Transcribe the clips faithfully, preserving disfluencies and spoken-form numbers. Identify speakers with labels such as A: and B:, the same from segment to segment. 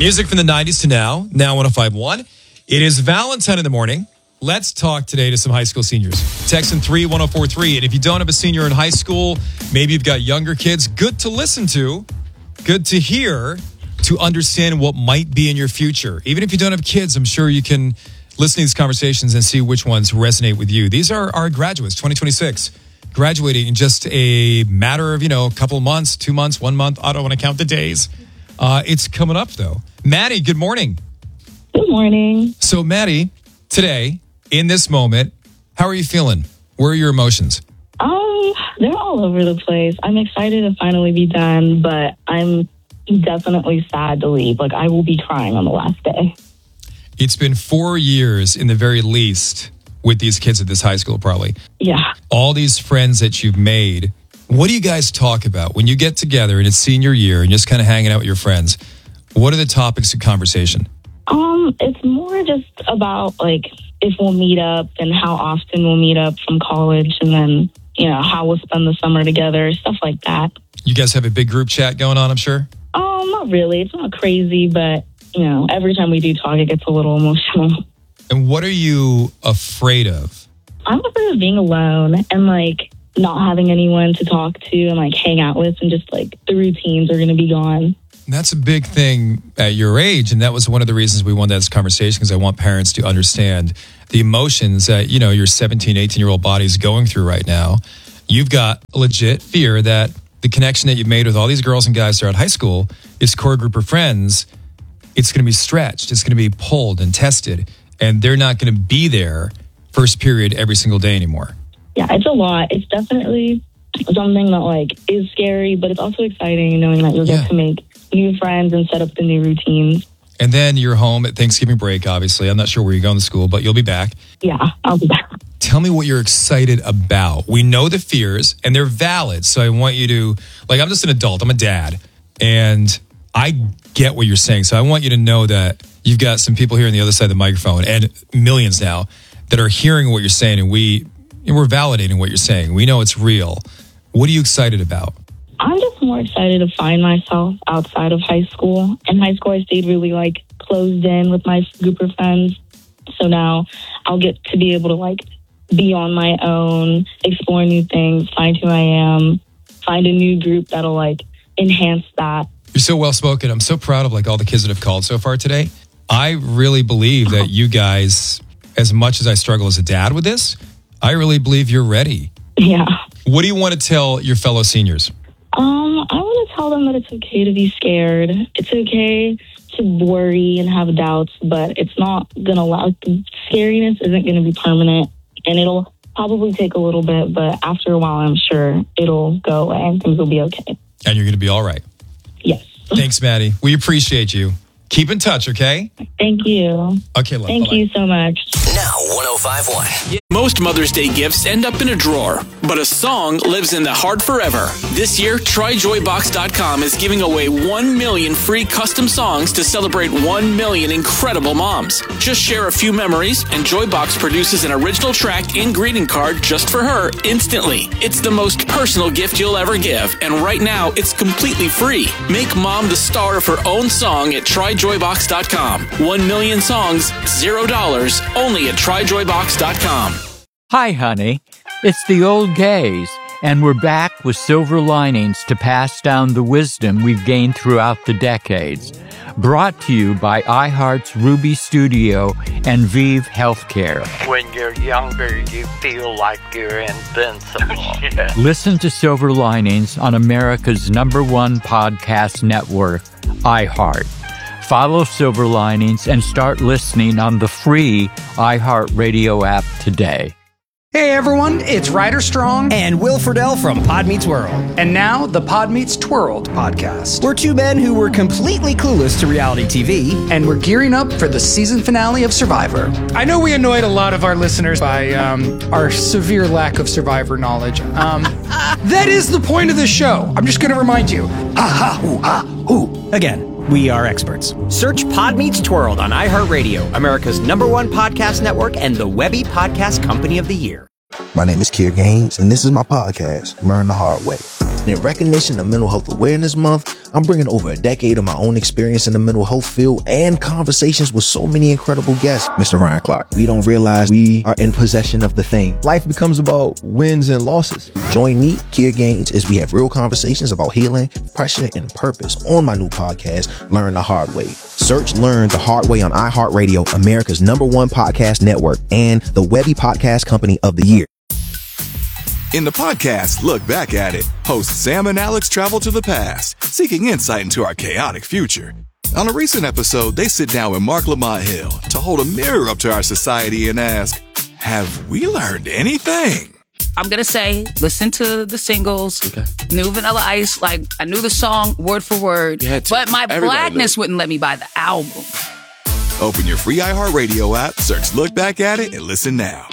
A: Music from the nineties to now, now one oh five point one. It is Valentine in the morning. Let's talk today to some high school seniors. Text in three one oh four three. And if you don't have a senior in high school, maybe you've got younger kids, good to listen to, good to hear, to understand what might be in your future. Even if you don't have kids, I'm sure you can listen to these conversations and see which ones resonate with you. These are our graduates, twenty twenty-six, graduating in just a matter of, you know, a couple of months, two months, one month. I don't want to count the days. Uh, it's coming up, though. Maddie, good morning.
B: Good morning.
A: So, Maddie, today, in this moment, how are you feeling? Where are your emotions?
B: Um, they're all over the place. I'm excited to finally be done, but I'm definitely sad to leave. Like, I will be crying on the last day.
A: It's been four years, in the very least, with these kids at this high school, probably.
B: Yeah.
A: All these friends that you've made. What do you guys talk about when you get together and it's senior year and just kind of hanging out with your friends? What are the topics of conversation?
B: Um, it's more just about, like, if we'll meet up and how often we'll meet up from college, and then, you know, how we'll spend the summer together, stuff like that.
A: You guys have a big group chat going on, I'm sure?
B: Um, not really. It's not crazy, but, you know, every time we do talk, it gets a little emotional.
A: And what are you afraid of?
B: I'm afraid of being alone and, like, not having anyone to talk to and, like, hang out with, and just, like, the routines are going to be gone.
A: That's a big thing at your age, and that was one of the reasons we wanted this conversation, because I want parents to understand the emotions that, you know, your seventeen, eighteen-year-old body is going through right now. You've got a legit fear that the connection that you've made with all these girls and guys throughout high school, this core group of friends, it's going to be stretched, it's going to be pulled and tested, and they're not going to be there first period every single day anymore.
B: Yeah, it's a lot. It's definitely something that, like, is scary, but it's also exciting knowing that you'll
A: Yeah.
B: get to make new friends and set up the new routines.
A: And then you're home at Thanksgiving break, obviously. I'm not sure where you're going to school, but you'll be back.
B: Yeah, I'll be back.
A: Tell me what you're excited about. We know the fears, and they're valid. So I want you to, like, I'm just an adult. I'm a dad, and I get what you're saying. So I want you to know that you've got some people here on the other side of the microphone, and millions now, that are hearing what you're saying, and we, and we're validating what you're saying. We know it's real. What are you excited about?
B: I'm just more excited to find myself outside of high school. In high school, I stayed really, like, closed in with my group of friends. So now I'll get to be able to, like, be on my own, explore new things, find who I am, find a new group that'll, like, enhance that.
A: You're so well-spoken. I'm so proud of, like, all the kids that have called so far today. I really believe that you guys, as much as I struggle as a dad with this, I really believe you're ready.
B: Yeah.
A: What do you want to tell your fellow seniors?
B: Um, I want to tell them that it's okay to be scared. It's okay to worry and have doubts, but it's not going to allow, scariness isn't going to be permanent, and it'll probably take a little bit, but after a while, I'm sure it'll go away and things will be okay.
A: And you're going to be all right.
B: Yes.
A: Thanks, Maddie. We appreciate you. Keep in touch, okay?
B: Thank you.
A: Okay, love.
B: Thank
A: Bye-bye.
B: you so much.
C: Now one oh five point one.
D: Most Mother's Day gifts end up in a drawer, but a song lives in the heart forever. This year, try joy box dot com is giving away one million free custom songs to celebrate one million incredible moms. Just share a few memories, and Joybox produces an original track and greeting card just for her instantly. It's the most personal gift you'll ever give, and right now, it's completely free. Make mom the star of her own song at try joy box dot com. One million songs, zero dollars, only at try joy box dot com.
E: Hi, honey. It's the old gays, and we're back with silver linings to pass down the wisdom we've gained throughout the decades. Brought to you by iHeart's Ruby Studio and Vive Healthcare.
F: When you're younger, you feel like you're invincible. Yeah.
E: Listen to Silver Linings on America's number one podcast network, iHeart. Follow Silver Linings and start listening on the free iHeartRadio app today.
G: Hey everyone, it's Ryder Strong
H: and Will Friedle from Pod Meets World.
G: And now the Pod Meets Twirled podcast.
H: We're two men who were completely clueless to reality T V.
G: And we're gearing up for the season finale of Survivor. I know we annoyed a lot of our listeners by um, our severe lack of Survivor knowledge. Um, that is the point of the show. I'm just going to remind you.
H: Ha ha hoo ha hoo. Again. We are experts. Search Pod Meets Twirled on iHeartRadio, America's number one podcast network and the Webby Podcast Company of the Year.
I: My name is Kier Gaines, and this is my podcast, Learn the Hard Way. And in recognition of Mental Health Awareness Month, I'm bringing over a decade of my own experience in the mental health field and conversations with so many incredible guests. Mister Ryan Clark, we don't realize we are in possession of the thing. Life becomes about wins and losses. Join me, Kier Gaines, as we have real conversations about healing, pressure, and purpose on my new podcast, Learn the Hard Way. Search Learn the Hard Way on iHeartRadio, America's number one podcast network, and the Webby Podcast Company of the Year.
J: In the podcast, Look Back at It, hosts Sam and Alex travel to the past, seeking insight into our chaotic future. On a recent episode, they sit down with Mark Lamont Hill to hold a mirror up to our society and ask, have we learned anything?
K: I'm going to say, listen to the singles, okay. New Vanilla Ice, like, I knew the song word for word, but my Everybody blackness wouldn't let me buy the album.
J: Open your free iHeartRadio app, search Look Back at It, and listen now.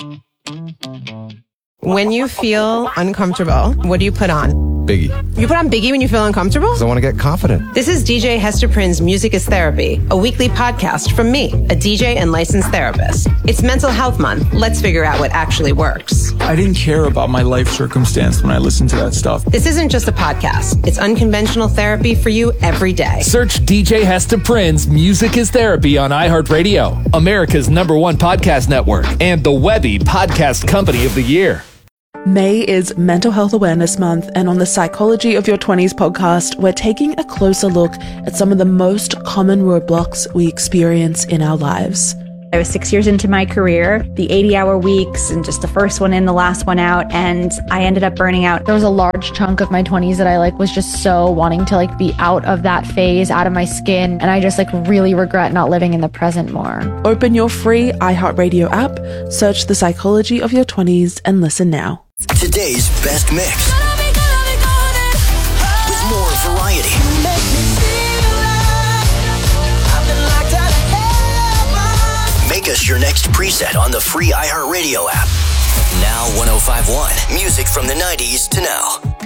L: When you feel uncomfortable, what do you put on?
M: Biggie.
L: You put on Biggie when you feel uncomfortable?
M: Because I want to get confident.
L: This is D J Hester Prynne's Music is Therapy, a weekly podcast from me, a D J and licensed therapist. It's Mental Health Month. Let's figure out what actually works.
N: I didn't care about my life circumstance when I listened to that stuff.
L: This isn't just a podcast. It's unconventional therapy for you every day.
O: Search D J Hester Prynne's Music is Therapy on iHeartRadio, America's number one podcast network, and the Webby Podcast Company of the Year.
P: May is Mental Health Awareness Month, and on the Psychology of Your twenties podcast, we're taking a closer look at some of the most common roadblocks we experience in our lives.
Q: I was six years into my career, the eighty-hour weeks, and just the first one in, the last one out, and I ended up burning out.
R: There was a large chunk of my twenties that I like was just so wanting to like be out of that phase, out of my skin, and I just like really regret not living in the present more.
P: Open your free iHeartRadio app, search The Psychology of Your twenties, and listen now.
C: Today's best mix with more variety. Make us your next preset on the free iHeartRadio app. Now one oh five point one. Music from the nineties to now.